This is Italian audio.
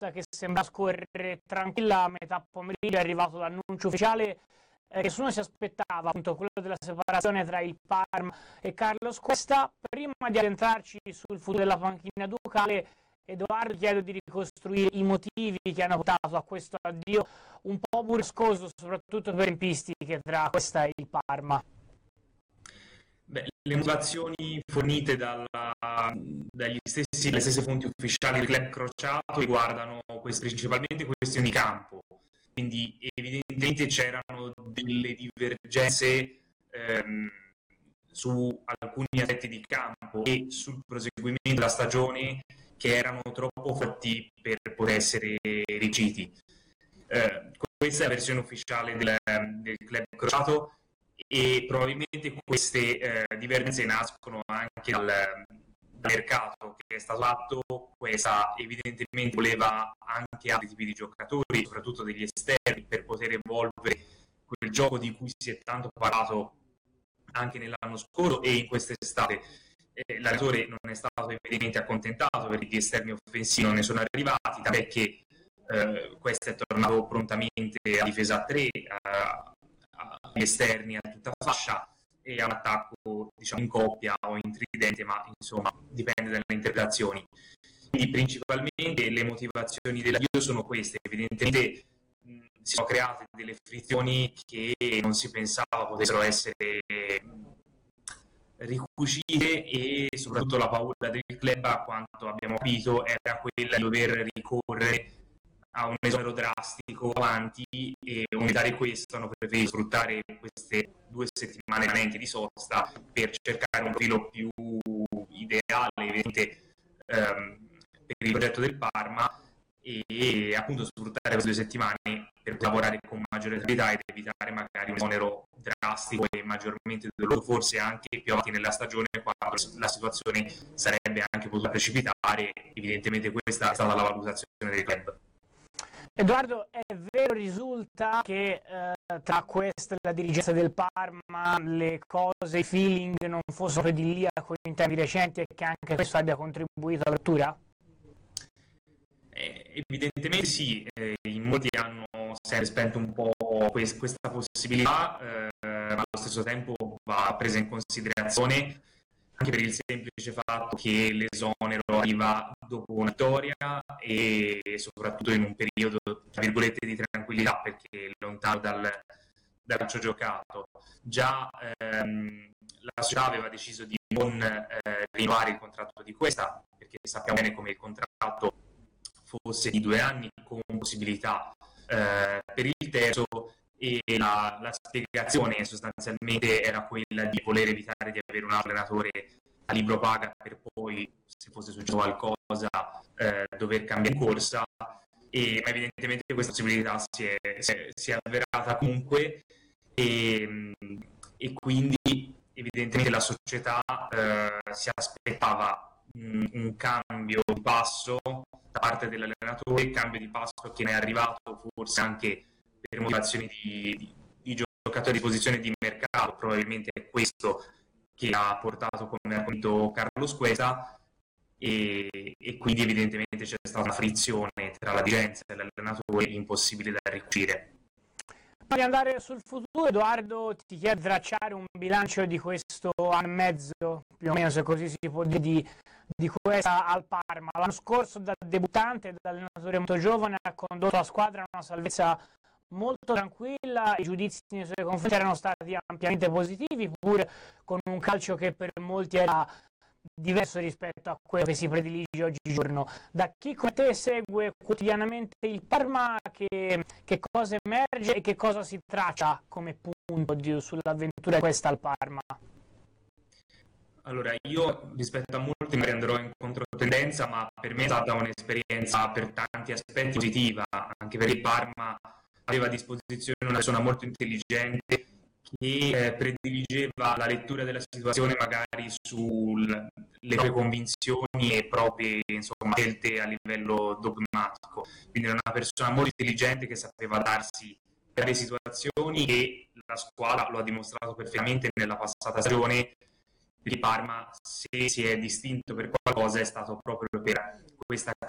che sembra scorrere tranquilla, a metà pomeriggio è arrivato l'annuncio ufficiale che nessuno si aspettava, appunto quello della separazione tra il Parma e Carlos Cuesta. Prima di addentrarci sul futuro della panchina ducale, Edoardo, chiedo di ricostruire i motivi che hanno portato a questo addio un po' burrascoso, soprattutto per tempistiche, tra Cuesta e il Parma. Beh, le motivazioni fornite dalle stesse fonti ufficiali del club crociato riguardano principalmente questioni di campo, quindi evidentemente c'erano delle divergenze su alcuni aspetti di campo e sul proseguimento della stagione che erano troppo forti per poter essere riusciti. Questa è la versione ufficiale del club crociato e probabilmente queste divergenze nascono anche dal mercato che è stato fatto. Questa evidentemente voleva anche altri tipi di giocatori, soprattutto degli esterni, per poter evolvere quel gioco di cui si è tanto parlato anche nell'anno scorso e in quest'estate. L'allenatore non è stato evidentemente accontentato perché gli esterni offensivi non ne sono arrivati, tant'è che questo è tornato prontamente a difesa a 3, agli esterni a tutta fascia e a un attacco, diciamo, in coppia o in tridente, ma insomma dipende dalle interpretazioni. Quindi principalmente le motivazioni dell'addio sono queste. Evidentemente si sono create delle frizioni che non si pensava potessero essere ricucite e soprattutto la paura del club, a quanto abbiamo capito, era quella di dover ricorrere a un esonero drastico avanti e unitari questo hanno preferito sfruttare queste 2 settimane rimanenti di sosta per cercare un filo più ideale evidente per il progetto del Parma e appunto sfruttare queste 2 settimane per lavorare con maggiore rapidità ed evitare magari un esonero drastico e maggiormente doloroso, forse anche più avanti nella stagione quando la situazione sarebbe anche potuta precipitare. Evidentemente questa è stata la valutazione del club. Edoardo, è vero, risulta che tra questa e la dirigenza del Parma le cose, i feeling non fossero idilliaci in tempi recenti e che anche questo abbia contribuito all'apertura? Evidentemente sì, in molti hanno sempre spento un po' questa possibilità, ma allo stesso tempo va presa in considerazione anche per il semplice fatto che l'esonero arriva dopo una vittoria e soprattutto in un periodo, tra virgolette, di tranquillità, perché è lontano dal calcio giocato. Già la società aveva deciso di non rinnovare il contratto di questa, perché sappiamo bene come il contratto fosse di 2 anni con possibilità per il terzo, e la spiegazione sostanzialmente era quella di voler evitare di avere un allenatore a libro paga per poi, se fosse successo qualcosa, dover cambiare in corsa, ma evidentemente questa possibilità si è avverata comunque e quindi evidentemente la società si aspettava un cambio di passo da parte dell'allenatore, cambio di passo che ne è arrivato forse anche per motivazioni di giocatori di posizione di mercato. Probabilmente è questo che ha portato come argomento Carlos Cuesta e quindi evidentemente c'è stata una frizione tra la dirigenza e l'allenatore impossibile da riuscire. Prima di andare sul futuro, Edoardo, ti chiedo di tracciare un bilancio di questo anno e mezzo, più o meno, se così si può dire, di Cuesta al Parma. L'anno scorso, da debuttante, da allenatore molto giovane, ha condotto la squadra a una salvezza molto tranquilla. I giudizi nei suoi confronti erano stati ampiamente positivi, pur con un calcio che per molti era diverso rispetto a quello che si predilige oggigiorno. Da chi come te segue quotidianamente il Parma, che cosa emerge e che cosa si traccia come punto sull'avventura questa al Parma? Allora, io rispetto a molti magari andrò in controtendenza, ma per me è stata un'esperienza per tanti aspetti positiva, anche perché il Parma aveva a disposizione una persona molto intelligente che prediligeva la lettura della situazione magari sulle proprie convinzioni e proprie, insomma, scelte a livello dogmatico. Quindi era una persona molto intelligente che sapeva darsi per le situazioni e la squadra lo ha dimostrato perfettamente nella passata stagione. Il Parma, se si è distinto per qualcosa, è stato proprio per questa